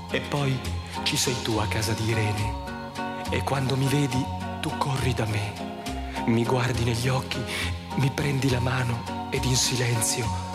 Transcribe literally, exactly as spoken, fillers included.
E poi ci sei tu a casa di Irene. E quando mi vedi, tu corri da me. Mi guardi negli occhi, mi prendi la mano ed in silenzio